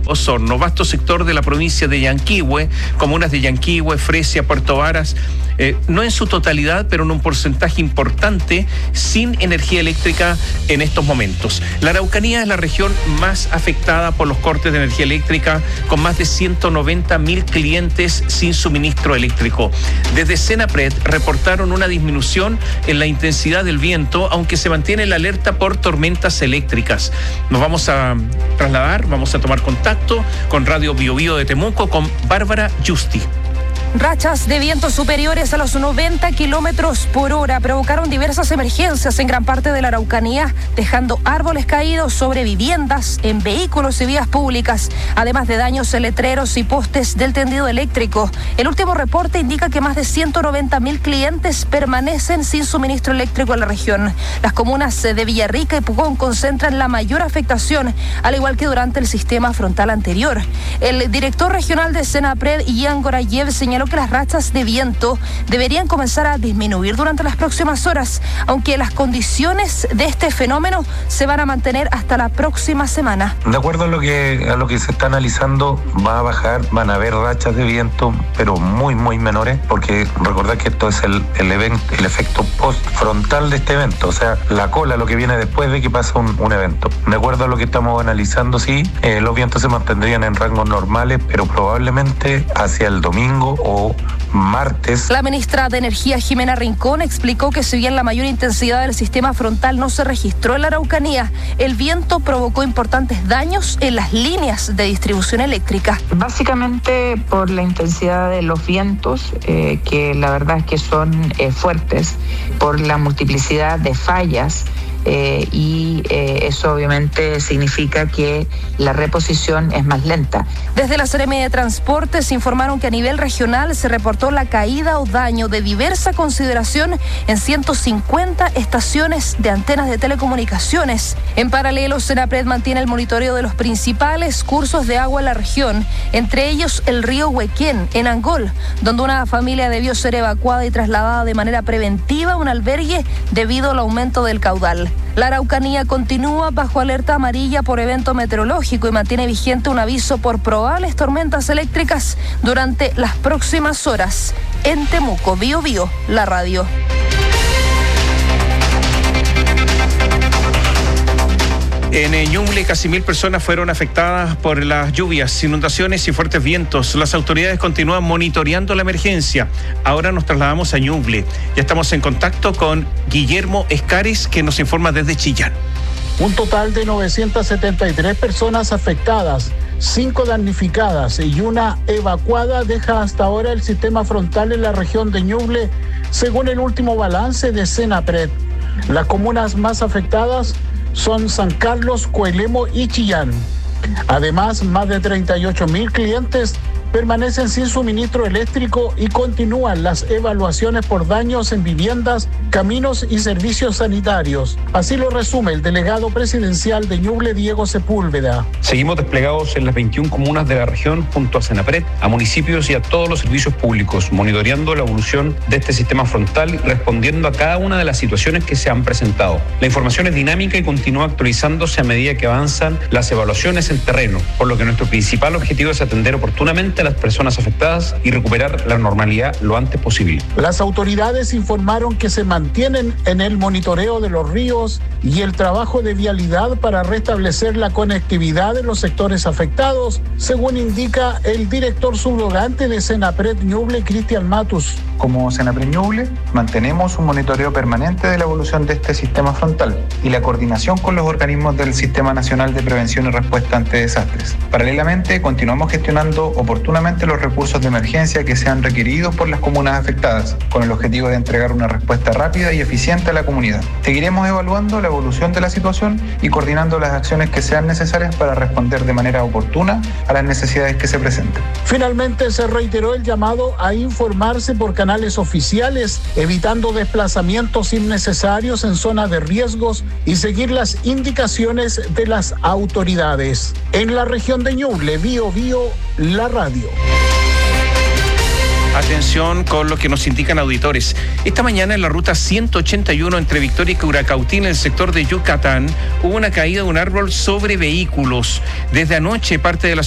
Osorno, vasto sector de la provincia de Yanquihue, comunas de Yanquihue, Fresia, Puerto Varas, no en su totalidad, pero en un porcentaje importante, sin energía eléctrica en estos momentos. La Araucanía es la región más afectada por los cortes de energía eléctrica, con más de 190.000 clientes sin suministro eléctrico. Desde Senapred reportaron una disminución en la intensidad del viento, aunque se mantiene la alerta por tormentas eléctricas. Nos vamos a trasladar, vamos a tomar contacto con Radio Biobío de Temuco, con Bárbara Justi. Rachas de viento superiores a los 90 kilómetros por hora provocaron diversas emergencias en gran parte de la Araucanía, dejando árboles caídos sobre viviendas, en vehículos y vías públicas, además de daños en letreros y postes del tendido eléctrico. El último reporte indica que más de 190.000 clientes permanecen sin suministro eléctrico en la región. Las comunas de Villarrica y Pucón concentran la mayor afectación, al igual que durante el sistema frontal anterior. El director regional de Senapred, Ian Gorayev, señaló que las rachas de viento deberían comenzar a disminuir durante las próximas horas, aunque las condiciones de este fenómeno se van a mantener hasta la próxima semana. De acuerdo a lo que se está analizando, va a bajar, van a haber rachas de viento, pero muy menores, porque recordad que esto es el efecto post-frontal de este evento, o sea, la cola, lo que viene después de que pasa un evento. De acuerdo a lo que estamos analizando, sí, los vientos se mantendrían en rangos normales, pero probablemente hacia el domingo o martes. La ministra de Energía, Jimena Rincón, explicó que si bien la mayor intensidad del sistema frontal no se registró en la Araucanía, el viento provocó importantes daños en las líneas de distribución eléctrica. Básicamente por la intensidad de los vientos, que la verdad es que son fuertes, por la multiplicidad de fallas, y eso obviamente significa que la reposición es más lenta. Desde la Seremi de Transportes informaron que a nivel regional se reportó la caída o daño de diversa consideración en 150 estaciones de antenas de telecomunicaciones. En paralelo, Senapred mantiene el monitoreo de los principales cursos de agua en la región, entre ellos el río Huequén, en Angol, donde una familia debió ser evacuada y trasladada de manera preventiva a un albergue debido al aumento del caudal. La Araucanía continúa bajo alerta amarilla por evento meteorológico y mantiene vigente un aviso por probables tormentas eléctricas durante las próximas horas. En Temuco, Biobío, la radio. En Ñuble, casi 1.000 personas fueron afectadas por las lluvias, inundaciones y fuertes vientos. Las autoridades continúan monitoreando la emergencia. Ahora nos trasladamos a Ñuble. Ya estamos en contacto con Guillermo Escares, que nos informa desde Chillán. Un total de 973 personas afectadas, 5 damnificadas y una evacuada deja hasta ahora el sistema frontal en la región de Ñuble, según el último balance de Senapred. Las comunas más afectadas son San Carlos, Coelemo y Chillán. Además, más de 38.000 clientes permanecen sin suministro eléctrico y continúan las evaluaciones por daños en viviendas, caminos y servicios sanitarios. Así lo resume el delegado presidencial de Ñuble, Diego Sepúlveda. Seguimos desplegados en las 21 comunas de la región junto a Senapred, a municipios y a todos los servicios públicos, monitoreando la evolución de este sistema frontal y respondiendo a cada una de las situaciones que se han presentado. La información es dinámica y continúa actualizándose a medida que avanzan las evaluaciones en terreno, por lo que nuestro principal objetivo es atender oportunamente a las personas afectadas y recuperar la normalidad lo antes posible. Las autoridades informaron que se mantienen en el monitoreo de los ríos y el trabajo de vialidad para restablecer la conectividad en los sectores afectados, según indica el director subrogante de Senapred Ñuble, Cristian Matus. Como Senapred Ñuble, mantenemos un monitoreo permanente de la evolución de este sistema frontal y la coordinación con los organismos del Sistema Nacional de Prevención y Respuesta ante Desastres. Paralelamente, continuamos gestionando oportunamente los recursos de emergencia que sean requeridos por las comunas afectadas, con el objetivo de entregar una respuesta rápida y eficiente a la comunidad. Seguiremos evaluando la evolución de la situación y coordinando las acciones que sean necesarias para responder de manera oportuna a las necesidades que se presenten. Finalmente, se reiteró el llamado a informarse por canales oficiales, evitando desplazamientos innecesarios en zonas de riesgos y seguir las indicaciones de las autoridades. En la región de Ñuble, Biobío, la radio. Atención con lo que nos indican auditores. Esta mañana en la ruta 181 entre Victoria y Curacautín, en el sector de Yucatán, hubo una caída de un árbol sobre vehículos. Desde anoche, parte de la